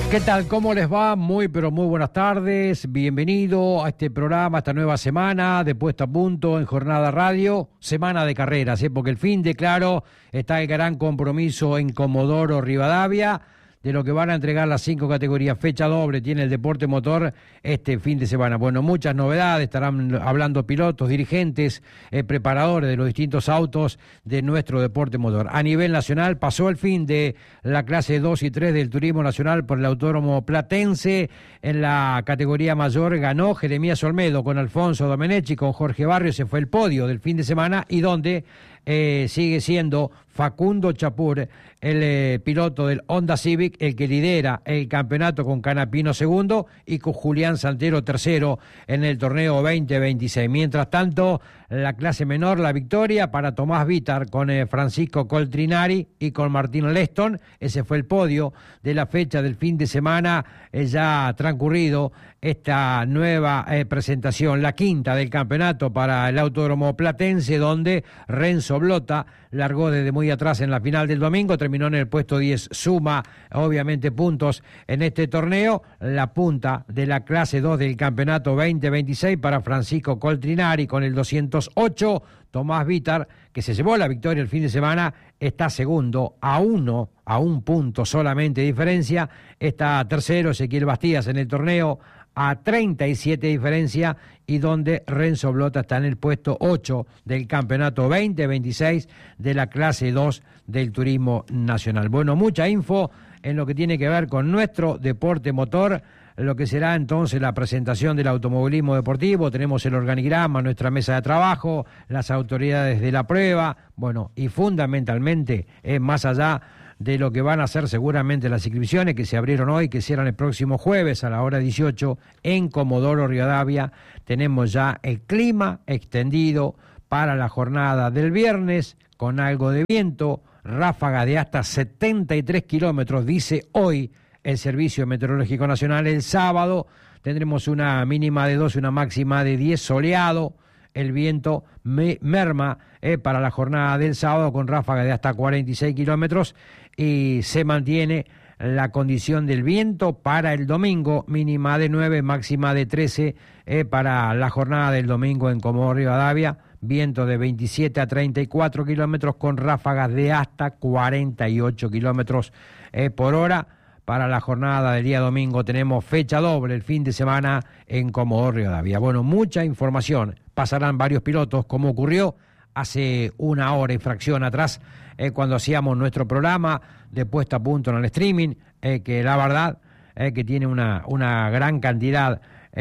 ¿Qué tal? ¿Cómo les va? Muy, pero muy buenas tardes. Bienvenido a este programa, a esta nueva semana de Puesta a Punto en Jornada Radio. Semana de carreras, porque el fin de, claro, está el gran compromiso en Comodoro Rivadavia, de lo que van a entregar las 5 categorías. Fecha doble tiene el deporte motor este fin de semana. Bueno, muchas novedades, estarán hablando pilotos, dirigentes, preparadores de los distintos autos de nuestro deporte motor. A nivel nacional pasó el fin de la clase 2 y 3 del turismo nacional por el Autódromo Platense. En la categoría mayor ganó Jeremías Olmedo con Alfonso Domenech y con Jorge Barrio. Ese fue el podio del fin de semana y donde sigue siendo Facundo Chapur, el piloto del Honda Civic, el que lidera el campeonato con Canapino segundo y con Julián Santero tercero en el torneo 2026. Mientras tanto, la clase menor, la victoria para Tomás Vitar con Francisco Coltrinari y con Martín Leston. Ese fue el podio de la fecha del fin de semana. Ya ha transcurrido esta nueva presentación, la quinta del campeonato para el Autódromo Platense, donde Renzo Blota largó desde muy atrás en la final del domingo, terminó en el puesto 10, suma obviamente puntos en este torneo. La punta de la clase 2 del campeonato 2026 para Francisco Coltrinari con el 208. Tomás Vitar, que se llevó la victoria el fin de semana, está segundo a un punto solamente de diferencia. Está tercero Ezequiel Bastías en el torneo a 37 diferencia, y donde Renzo Blota está en el puesto 8 del campeonato 2026 de la clase 2 del turismo nacional. Bueno, mucha info en lo que tiene que ver con nuestro deporte motor, lo que será entonces la presentación del automovilismo deportivo. Tenemos el organigrama, nuestra mesa de trabajo, las autoridades de la prueba, bueno, y fundamentalmente, más allá de lo que van a ser seguramente las inscripciones que se abrieron hoy, que cierran el próximo jueves a la hora 18 en Comodoro Rivadavia, tenemos ya el clima extendido para la jornada del viernes, con algo de viento, ráfaga de hasta 73 kilómetros, dice hoy el Servicio Meteorológico Nacional. El sábado tendremos una mínima de 12, una máxima de 10, soleado. El viento merma para la jornada del sábado con ráfaga de hasta 46 kilómetros, y se mantiene la condición del viento para el domingo, mínima de 9, máxima de 13 para la jornada del domingo en Comodoro Rivadavia. Viento de 27 a 34 kilómetros con ráfagas de hasta 48 kilómetros por hora. Para la jornada del día domingo tenemos fecha doble el fin de semana en Comodoro Rivadavia. Bueno, mucha información. Pasarán varios pilotos, como ocurrió hace una hora y fracción atrás, cuando hacíamos nuestro programa de Puesta a Punto en el streaming, que la verdad que tiene una gran cantidad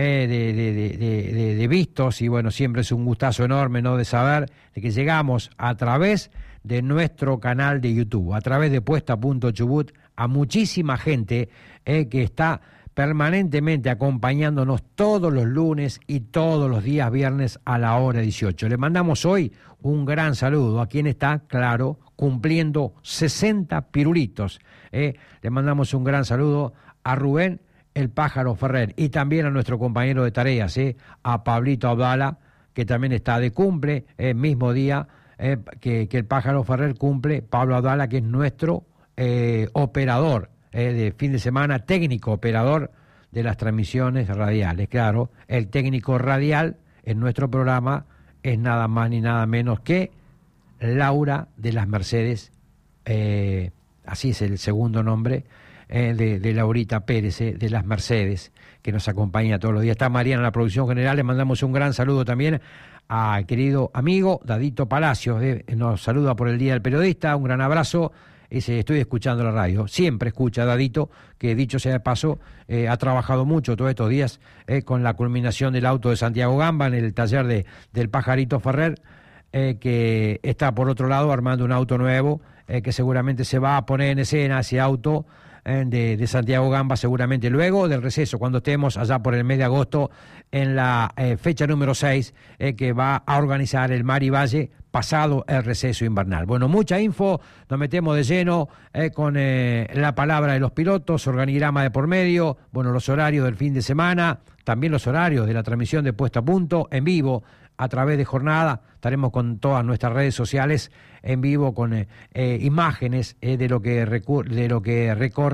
de vistos, y bueno, siempre es un gustazo enorme, ¿no?, de saber de que llegamos a través de nuestro canal de YouTube, a través de Puesta a Punto Chubut, a muchísima gente que está permanentemente acompañándonos todos los lunes y todos los días viernes a la hora 18. Le mandamos hoy un gran saludo a quien está, claro, cumpliendo 60 pirulitos. Le mandamos un gran saludo a Rubén el Pájaro Ferrer, y también a nuestro compañero de tareas, a Pablito Abdala, que también está de cumple, el mismo día que el Pájaro Ferrer cumple, Pablo Abdala, que es nuestro operador de fin de semana, técnico operador de las transmisiones radiales. Claro, el técnico radial en nuestro programa es nada más ni nada menos que Laura de las Mercedes, así es el segundo nombre de Laurita Pérez, de las Mercedes, que nos acompaña todos los días. Está Mariana en la producción general. Le mandamos un gran saludo también al querido amigo Dadito Palacios, nos saluda por el Día del Periodista. Un gran abrazo. Estoy escuchando la radio, siempre escucha Dadito, que dicho sea de paso, ha trabajado mucho todos estos días con la culminación del auto de Santiago Gamba en el taller del Pajarito Ferrer, que está por otro lado armando un auto nuevo, que seguramente se va a poner en escena ese auto de Santiago Gamba, seguramente luego del receso, cuando estemos allá por el mes de agosto en la fecha número 6 que va a organizar el Mari Valle pasado el receso invernal. Bueno, mucha info, nos metemos de lleno con la palabra de los pilotos, organigrama de por medio, bueno, los horarios del fin de semana, también los horarios de la transmisión de Puesta a Punto en vivo a través de Jornada. Estaremos con todas nuestras redes sociales en vivo con imágenes de lo que recorra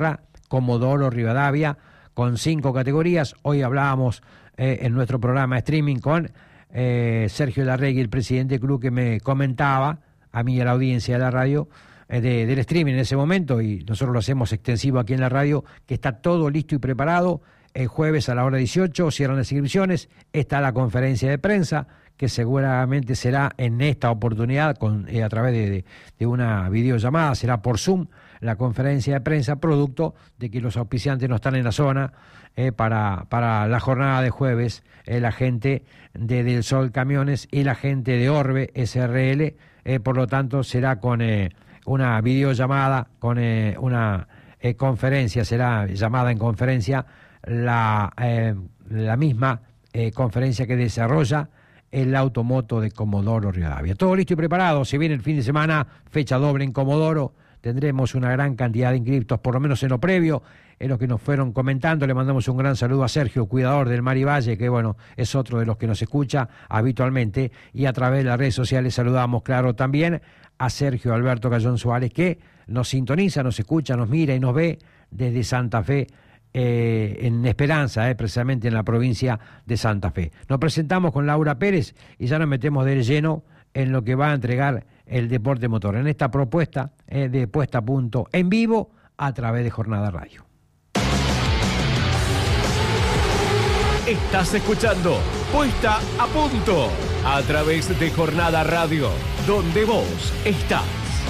Comodoro Rivadavia, con 5 categorías. Hoy hablábamos en nuestro programa de streaming con Sergio Larregui, el presidente del club, que me comentaba a mí y a la audiencia de la radio, del streaming en ese momento, y nosotros lo hacemos extensivo aquí en la radio, que está todo listo y preparado. El jueves a la hora 18 cierran las inscripciones, está la conferencia de prensa, que seguramente será en esta oportunidad a través de una videollamada, será por Zoom la conferencia de prensa, producto de que los auspiciantes no están en la zona para la jornada de jueves, la gente de Del Sol Camiones y la gente de Orbe SRL, por lo tanto será con una videollamada, con una conferencia, será llamada en conferencia la misma conferencia que desarrolla el Automoto de Comodoro Rivadavia. Todo listo y preparado. Si viene el fin de semana, fecha doble en Comodoro, tendremos una gran cantidad de inscriptos, por lo menos en lo previo, en los que nos fueron comentando. Le mandamos un gran saludo a Sergio, cuidador del Mar y Valle, que bueno, es otro de los que nos escucha habitualmente, y a través de las redes sociales saludamos, claro, también a Sergio Alberto Cayón Suárez, que nos sintoniza, nos escucha, nos mira y nos ve desde Santa Fe, en Esperanza, precisamente en la provincia de Santa Fe. Nos presentamos con Laura Pérez y ya nos metemos de lleno en lo que va a entregar el deporte motor, en esta propuesta de puesta a punto en vivo a través de Jornada Radio. Estás escuchando Puesta a Punto a través de Jornada Radio, donde vos estás.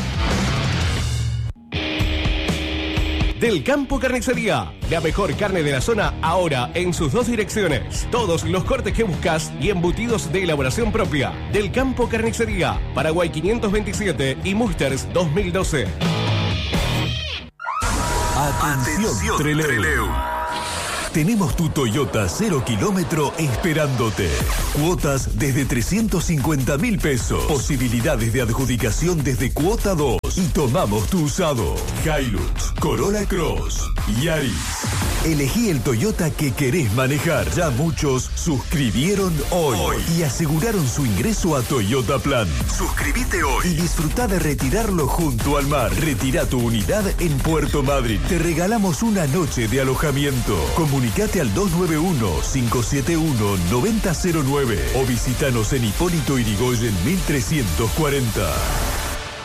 Del Campo Carnicería, la mejor carne de la zona ahora en sus 2 direcciones. Todos los cortes que buscas y embutidos de elaboración propia. Del Campo Carnicería, Paraguay 527 y Musters 2012. Atención, Trelew. Tenemos tu Toyota 0 kilómetro esperándote. Cuotas desde 350.000 pesos. Posibilidades de adjudicación desde cuota 2. Y tomamos tu usado. Hilux, Corolla Cross, Yaris. Elegí el Toyota que querés manejar. Ya muchos suscribieron hoy y aseguraron su ingreso a Toyota Plan. Suscríbete hoy y disfruta de retirarlo junto al mar. Retira tu unidad en Puerto Madryn. Te regalamos una noche de alojamiento. Comunicate al 291-571-9009 o visítanos en Hipólito Yrigoyen 1340.